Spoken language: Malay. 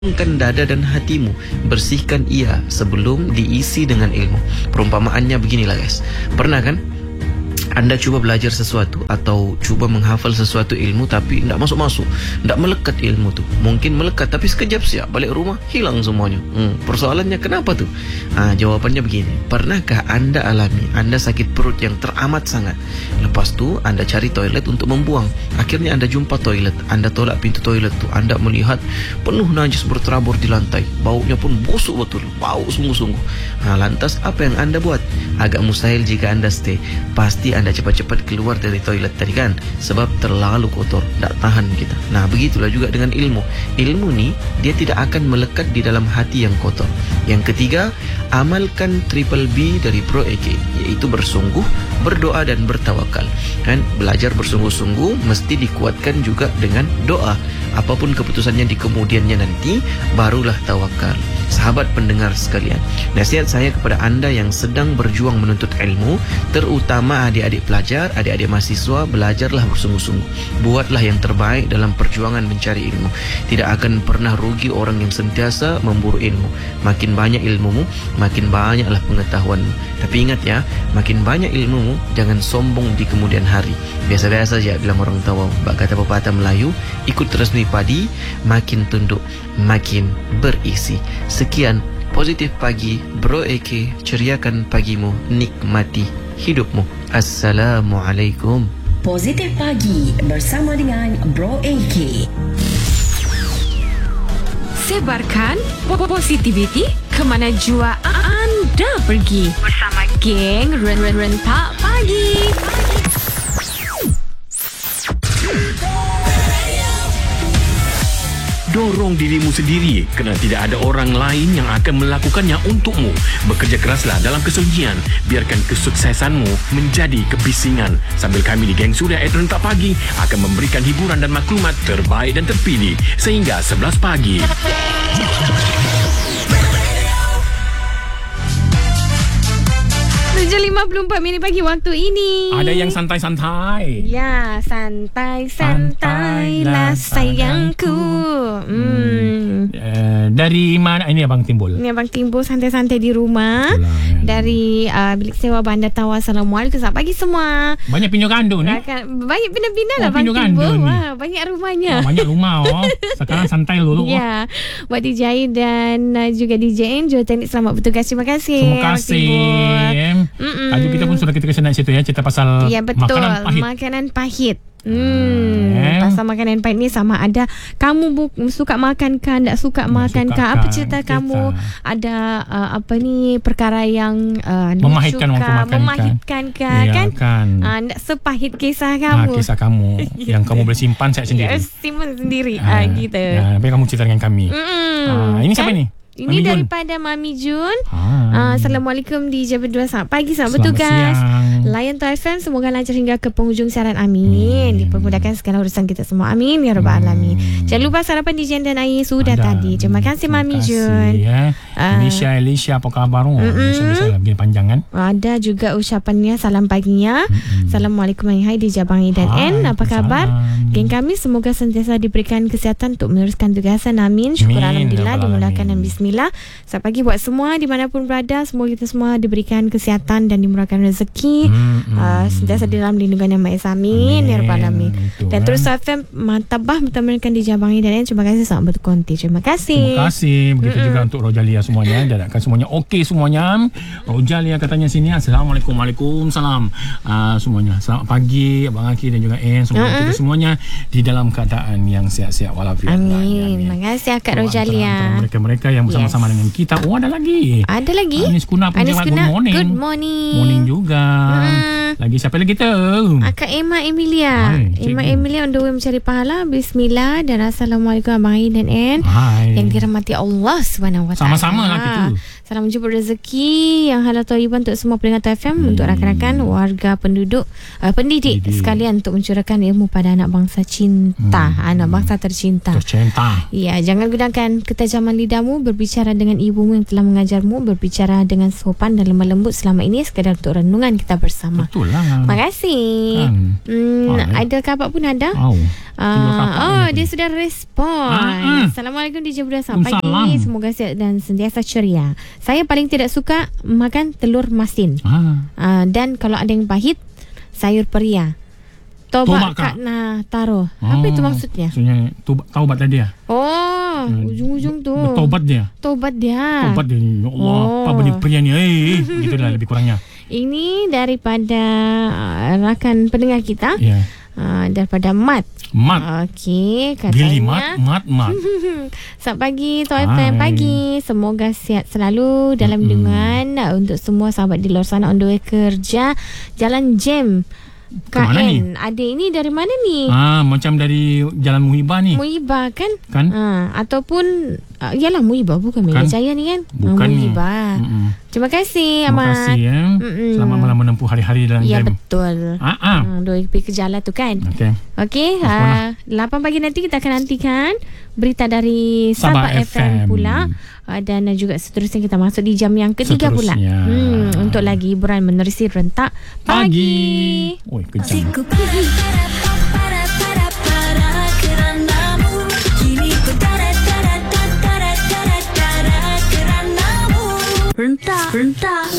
Lapangkan dada dan hatimu, bersihkan ia sebelum diisi dengan ilmu. Perumpamaannya beginilah guys. Pernah kan anda cuba belajar sesuatu atau cuba menghafal sesuatu ilmu tapi tidak masuk-masuk, tidak melekat ilmu tu. Mungkin melekat tapi sekejap siap balik rumah hilang semuanya. Persoalannya kenapa tu? Jawapannya begini. Pernahkah anda alami anda sakit perut yang teramat sangat? Lepas tu anda cari toilet untuk membuang. Akhirnya anda jumpa toilet, anda tolak pintu toilet tu, anda melihat penuh najis berterabur di lantai. Baunya pun busuk betul, bau sungguh-sungguh. Lantas apa yang anda buat? Agak mustahil jika anda stay. Pasti anda cepat-cepat keluar dari toilet tadi kan, sebab terlalu kotor, tak tahan kita. Nah begitulah juga dengan ilmu. Ilmu ni dia tidak akan melekat di dalam hati yang kotor. Yang ketiga, amalkan triple B dari Bro AK, iaitu bersungguh, berdoa dan bertawakal. Kan belajar bersungguh-sungguh mesti dikuatkan juga dengan doa. Apapun keputusannya di kemudiannya nanti, barulah tawakal. Sahabat pendengar sekalian, nasihat saya kepada anda yang sedang berjuang menuntut ilmu, terutama adik-adik pelajar, adik-adik mahasiswa, belajarlah bersungguh-sungguh. Buatlah yang terbaik dalam perjuangan mencari ilmu. Tidak akan pernah rugi orang yang sentiasa memburu ilmu. Makin banyak ilmumu, makin banyaklah pengetahuanmu. Tapi ingat ya, makin banyak ilmumu, jangan sombong di kemudian hari. Biasa-biasa saja bilang orang tua. Bak kata pepatah Melayu, ikut terus ni padi, makin tunduk, makin berisi. Sekian Positif Pagi Bro AK, ceriakan pagimu, nikmati hidupmu. Assalamualaikum. Positif Pagi bersama dengan Bro AK. Sebarkan positivity ke mana jua anda pergi bersama geng Rentak Pagi. Dorong dirimu sendiri kerana tidak ada orang lain yang akan melakukannya untukmu. Bekerja keraslah dalam kesunyian. Biarkan kesuksesanmu menjadi kebisingan. Sambil kami di Geng Suria Rentak Pagi akan memberikan hiburan dan maklumat terbaik dan terpilih sehingga 11 pagi. 7.54 pagi waktu ini. Ada yang santai-santai. Ya, santai-santailah sayangku. Dari mana ini Abang Timbul? Ini Abang Timbul santai-santai di rumah. Itulah, ya. Dari bilik sewa Bandar Tawar. Assalamualaikum. Selamat pagi semua. Banyak pinjau gandu ni. Banyak pindah-pindah lah Abang pinjau Timbul. gandu ni. Wah, banyak rumahnya. Banyak rumah Sekarang santai dulu. Ya, buat DJ dan juga DJ N, juga teknik selamat bertugas. Terima kasih. Terima kasih. Tajuk kita pun sudah kita kesenai situ ya, cerita pasal betul, makanan pahit. Pasal makanan pahit ni sama ada kamu suka makan kan, tak suka makan kan, apa cerita kamu ada perkara yang memahitkan waktu makan memahitkan kan, tak sepahit kisah kamu. Kisah kamu yang kamu boleh simpan saya sendiri. Simpan sendiri gitu. Tapi kamu cerita dengan kami. Ini siapa ni? Ini Mami daripada Jun. Mami Jun. Assalamualaikum DJ berdua. Selamat pagi, selamat bertugas. Layan to FM, semoga lancar hingga ke penghujung siaran. Amin. Dipermudahkan segala urusan kita semua. Amin ya rabbal alamin. Jangan lupa sarapan DJ dan air sudah tadi. Terima kasih Mami Jun. Alicia apa kabar? Bisa begini panjang kan? Ada juga ucapannya salam paginya. Assalamualaikum hai DJ Abang dan N. Apa kabar? Geng kami semoga sentiasa diberikan kesihatan untuk meneruskan tugasan. Amin. Syukur alhamdulillah, dimulakan dan bismillah. Selamat pagi buat semua dimanapun berada. Semoga kita semua diberikan kesihatan dan dimurahkan rezeki. Sentiasa di dalam lindungan Yang Maha Esa. Amin ya rabbal alamin. Dan terus FM Mantabah bertemankan di Jabang dan terima kasih selamat berkonti. Terima kasih. Terima kasih. Begitu juga untuk Rojalia semuanya. Diharapkan semuanya okey semuanya. Rojalia katanya sini Assalamualaikum. Waalaikumsalam. Semuanya selamat pagi Abang Aki dan juga N. Semoga kita semuanya di dalam keadaan yang sihat-sihat walafiat. Amin. Terima kasih Akak Rojalia. Mereka yang bersama-sama dengan kita. Ada lagi. Anis Kuna pun jawab good morning. Good morning. Morning juga. Lagi siapa lagi tu? Akak Emma Emilia. Emma Emilia on the way mencari pahala. Bismillah dan Assalamualaikum Abang Ain dan N. Yang dirahmati Allah SWT. Sama-sama lah kita. Salam jumpa rezeki yang halal thayyibah untuk semua pendengar FM, untuk rakan-rakan warga penduduk pendidik sekalian, untuk mencurahkan ilmu pada anak bangsa cinta, anak bangsa tercinta. Ya, jangan gunakan ketajaman lidahmu berbicara dengan ibumu yang telah mengajarmu, berbicara berbicara dengan sopan dan lemah lembut selama ini sekadar untuk renungan kita bersama. Betul lah. Terima kasih. Aidil Kapak pun ada. Dia sudah respon. Assalamualaikum DJ Buda. Selamat pagi. Semoga sihat dan sentiasa ceria. Saya paling tidak suka makan telur masin. Dan kalau ada yang pahit, sayur peria. Tobat Kak Taro. Apa itu maksudnya? Maksudnya taubat tadi ya. Ujung-ujung tu. Taubat dia. Ya Allah. Apa benda pria ni? Begitulah lebih kurangnya. Ini daripada rakan pendengar kita. Ya. Daripada Mat. Okey, katanya Mat. Selamat pagi, Tok FM pagi. Semoga sihat selalu dalam lindungan untuk semua sahabat di luar sana on the way kerja. Jalan jam KN. Ada ini dari mana ni? Macam dari Jalan Muhibah ni. Muhibah kan? Ataupun yalah Muhibah bukan Mega Jaya ni kan? Bukan Muhibah. Terima kasih Ahmad. Terima kasih ya. Selamat malam menempuh hari-hari dalam jam. Ya jam. betul. Doi pergi kerja lah tu kan. Okey. 8 pagi nanti kita akan nantikan berita dari Sabah FM pula. Dan juga seterusnya kita masuk di jam yang ketiga pula. Untuk lagi hiburan menerisi rentak pagi. Oi, kejam. Rentak